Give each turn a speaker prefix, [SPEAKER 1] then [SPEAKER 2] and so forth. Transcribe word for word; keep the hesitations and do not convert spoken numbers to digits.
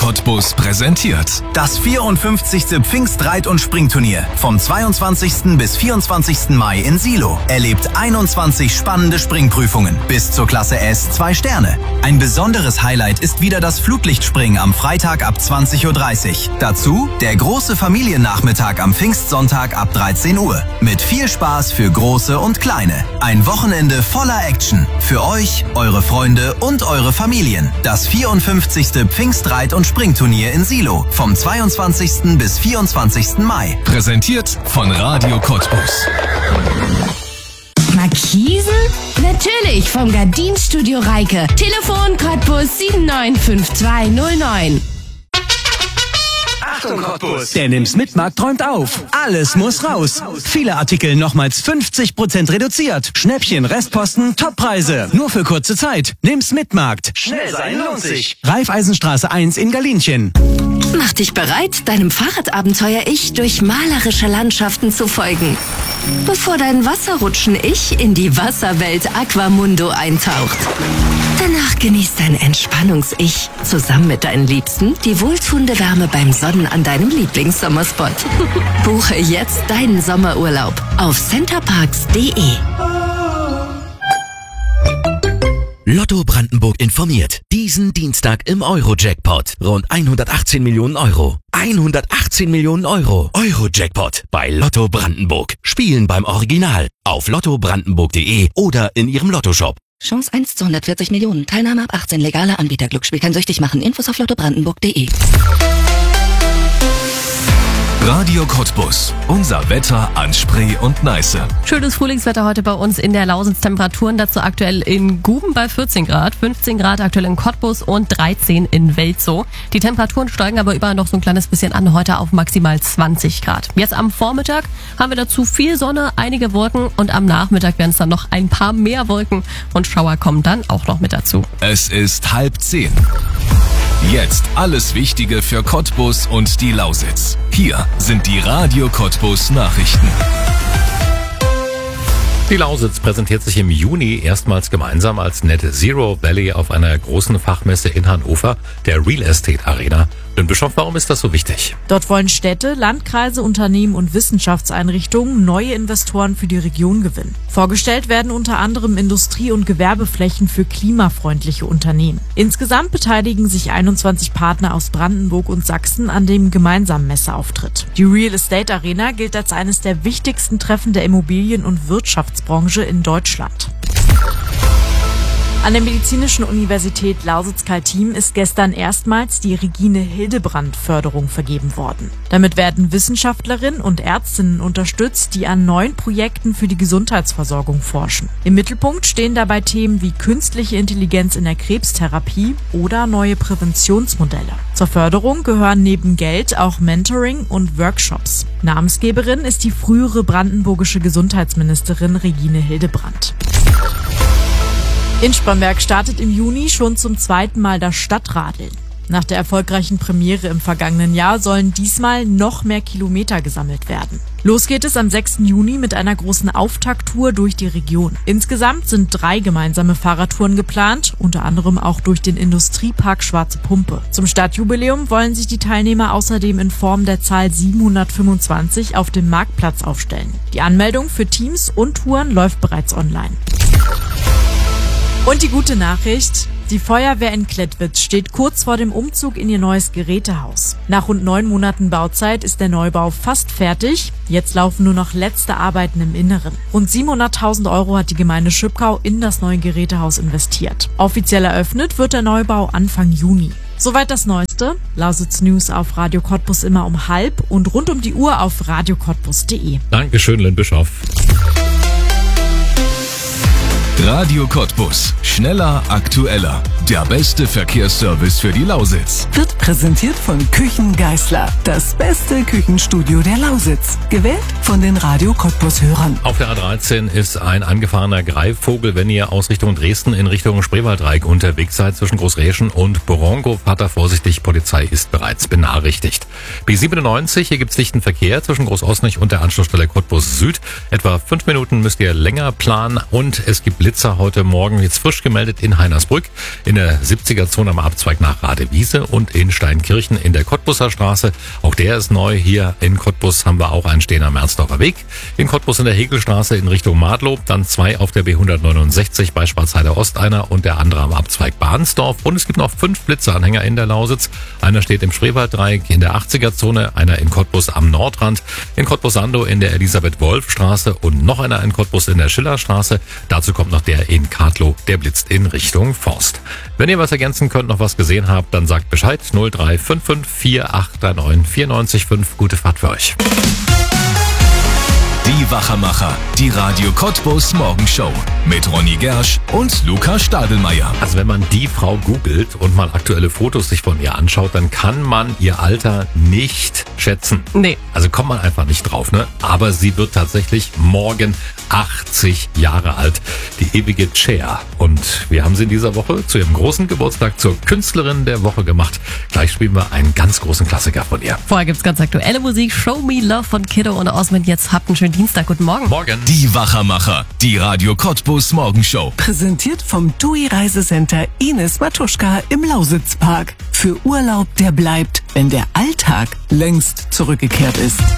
[SPEAKER 1] Cottbus präsentiert
[SPEAKER 2] das vierundfünfzigste Pfingstreit- und Springturnier vom zweiundzwanzigsten bis vierundzwanzigsten Mai in Silo. Erlebt einundzwanzig spannende Springprüfungen bis zur Klasse S zwei Sterne. Ein besonderes Highlight ist wieder das Flutlichtspringen am Freitag ab zwanzig Uhr dreißig. Dazu der große Familiennachmittag am Pfingstsonntag ab dreizehn Uhr. Mit viel Spaß für Große und Kleine. Ein Wochenende voller Action. Für euch, eure Freunde und eure Familien. Das vierundfünfzigste Pfingstreit- und Springturnier in Silo vom zweiundzwanzigsten bis vierundzwanzigsten Mai.
[SPEAKER 1] Präsentiert von Radio Cottbus.
[SPEAKER 3] Markisen? Natürlich, vom Gardinstudio Reike. Telefon Cottbus sieben neun fünf zwei null neun.
[SPEAKER 4] Achtung Cottbus! Der Nimm's Mitmarkt träumt auf. Alles muss raus. Viele Artikel nochmals fünfzig Prozent reduziert. Schnäppchen, Restposten, Toppreise. Nur für kurze Zeit. Nimm's Mitmarkt. Schnell sein lohnt sich. Raiffeisenstraße eins in Galinchen.
[SPEAKER 3] Mach dich bereit, deinem Fahrradabenteuer-Ich durch malerische Landschaften zu folgen. Bevor dein Wasserrutschen-Ich in die Wasserwelt Aquamundo eintaucht. Danach genießt dein Entspannungs-Ich zusammen mit deinen Liebsten die wohltuende Wärme beim Sonnen an deinem Lieblingssommerspot. Buche jetzt deinen Sommerurlaub auf centerparks punkt de.
[SPEAKER 5] Lotto Brandenburg informiert. Diesen Dienstag im Euro-Jackpot. Rund hundertachtzehn Millionen Euro. hundertachtzehn Millionen Euro. Euro-Jackpot bei Lotto Brandenburg. Spielen beim Original. Auf lotto brandenburg punkt de oder in Ihrem Lottoshop.
[SPEAKER 3] Chance eins zu hundertvierzig Millionen. Teilnahme ab achtzehn. Legaler Anbieter. Glücksspiel kann süchtig machen. Infos auf lotto brandenburg punkt de.
[SPEAKER 1] Radio Cottbus. Unser Wetter an Spree und Neiße.
[SPEAKER 6] Schönes Frühlingswetter heute bei uns in der Lausitz. Temperaturen dazu aktuell in Guben bei vierzehn Grad, fünfzehn Grad aktuell in Cottbus und dreizehn in Welzow. Die Temperaturen steigen aber überall noch so ein kleines bisschen an, heute auf maximal zwanzig Grad. Jetzt am Vormittag haben wir dazu viel Sonne, einige Wolken und am Nachmittag werden es dann noch ein paar mehr Wolken und Schauer kommen dann auch noch mit dazu.
[SPEAKER 1] Es ist halb zehn. Jetzt alles Wichtige für Cottbus und die Lausitz. Hier sind die Radio Cottbus Nachrichten.
[SPEAKER 7] Die Lausitz präsentiert sich im Juni erstmals gemeinsam als Net Zero Valley auf einer großen Fachmesse in Hannover, der Real Estate Arena. Lynn Bischoff, warum ist das so wichtig?
[SPEAKER 8] Dort wollen Städte, Landkreise, Unternehmen und Wissenschaftseinrichtungen neue Investoren für die Region gewinnen. Vorgestellt werden unter anderem Industrie- und Gewerbeflächen für klimafreundliche Unternehmen. Insgesamt beteiligen sich einundzwanzig Partner aus Brandenburg und Sachsen an dem gemeinsamen Messeauftritt. Die Real Estate Arena gilt als eines der wichtigsten Treffen der Immobilien- und Wirtschaftsbranche in Deutschland. An der Medizinischen Universität Lausitz-Kaltim ist gestern erstmals die Regine-Hildebrand-Förderung vergeben worden. Damit werden Wissenschaftlerinnen und Ärztinnen unterstützt, die an neuen Projekten für die Gesundheitsversorgung forschen. Im Mittelpunkt stehen dabei Themen wie künstliche Intelligenz in der Krebstherapie oder neue Präventionsmodelle. Zur Förderung gehören neben Geld auch Mentoring und Workshops. Namensgeberin ist die frühere brandenburgische Gesundheitsministerin Regine Hildebrand. In Spremberg startet im Juni schon zum zweiten Mal das Stadtradeln. Nach der erfolgreichen Premiere im vergangenen Jahr sollen diesmal noch mehr Kilometer gesammelt werden. Los geht es am sechsten Juni mit einer großen Auftakttour durch die Region. Insgesamt sind drei gemeinsame Fahrradtouren geplant, unter anderem auch durch den Industriepark Schwarze Pumpe. Zum Stadtjubiläum wollen sich die Teilnehmer außerdem in Form der Zahl siebenhundertfünfundzwanzig auf dem Marktplatz aufstellen. Die Anmeldung für Teams und Touren läuft bereits online. Und die gute Nachricht: Die Feuerwehr in Klettwitz steht kurz vor dem Umzug in ihr neues Gerätehaus. Nach rund neun Monaten Bauzeit ist der Neubau fast fertig. Jetzt laufen nur noch letzte Arbeiten im Inneren. Rund siebenhunderttausend Euro hat die Gemeinde Schüppkau in das neue Gerätehaus investiert. Offiziell eröffnet wird der Neubau Anfang Juni. Soweit das Neueste. Lausitz News auf Radio Cottbus immer um halb und rund um die Uhr auf radio cottbus punkt de.
[SPEAKER 7] Dankeschön, Lynn Bischoff.
[SPEAKER 1] Radio Cottbus. Schneller, aktueller. Der beste Verkehrsservice für die Lausitz.
[SPEAKER 9] Wird präsentiert von Küchen Geisler. Das beste Küchenstudio der Lausitz. Gewählt von den Radio Cottbus-Hörern.
[SPEAKER 7] Auf der A dreizehn ist ein angefahrener Greifvogel, wenn ihr aus Richtung Dresden in Richtung Spreewaldreieck unterwegs seid zwischen Großräschen und Borongo. Fahrt da vorsichtig, Polizei ist bereits benachrichtigt. B siebenundneunzig, hier gibt's dichten Verkehr zwischen Großosnich und der Anschlussstelle Cottbus Süd. Etwa fünf Minuten müsst ihr länger planen und es gibt Blitzer heute Morgen jetzt frisch gemeldet in Heinersbrück, in der siebziger-Zone am Abzweig nach Radewiese und in Steinkirchen in der Cottbuser Straße. Auch der ist neu. Hier in Cottbus haben wir auch einen stehen am Merzdorfer Weg. In Cottbus in der Hegelstraße in Richtung Madlow, dann zwei auf der B hundertneunundsechzig bei Schwarzheide Ost einer und der andere am Abzweig Bahnsdorf. Und es gibt noch fünf Blitzeranhänger in der Lausitz. Einer steht im Spreewalddreieck in der achtziger-Zone, einer in Cottbus am Nordrand, in Cottbus-Sando in der Elisabeth-Wolf-Straße und noch einer in Cottbus in der Schillerstraße. Dazu kommt noch der in Kadlow, der blitzt in Richtung Forst. Wenn ihr was ergänzen könnt, noch was gesehen habt, dann sagt Bescheid. null drei fünf fünf vier acht drei neun vier neun fünf. Gute Fahrt für euch.
[SPEAKER 1] Die Wachermacher, die Radio Cottbus Morgenshow mit Ronny Gersch und Luca Stadelmeier.
[SPEAKER 7] Also wenn man die Frau googelt und mal aktuelle Fotos sich von ihr anschaut, dann kann man ihr Alter nicht schätzen.
[SPEAKER 6] Nee.
[SPEAKER 7] Also kommt man einfach nicht drauf, ne? Aber sie wird tatsächlich morgen achtzig Jahre alt. Die ewige Cher. Und wir haben sie in dieser Woche zu ihrem großen Geburtstag zur Künstlerin der Woche gemacht. Gleich spielen wir einen ganz großen Klassiker von ihr.
[SPEAKER 6] Vorher gibt's ganz aktuelle Musik. Show Me Love von Kiddo und Osmond. Jetzt habt einen schönen Dienstag. Guten Morgen.
[SPEAKER 7] Morgen.
[SPEAKER 1] Die Wachermacher, die Radio Cottbus Morgenshow.
[SPEAKER 9] Präsentiert vom T U I Reisecenter Ines Matuschka im Lausitzpark. Für Urlaub, der bleibt, wenn der Alltag längst zurückgekehrt ist.